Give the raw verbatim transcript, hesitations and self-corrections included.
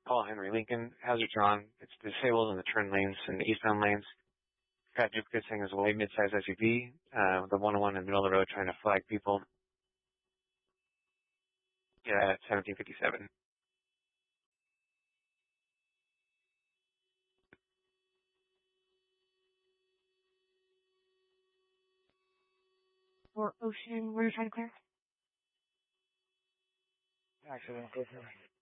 Paul Henry Lincoln, hazard drawn. It's disabled in the turn lanes and the eastbound lanes. Got duplicates saying there's a light mid-size S U V, uh, with a one oh one in the middle of the road trying to flag people. Yeah, at seventeen fifty-seven. For Ocean, where are you trying to clear? Accident, go for it.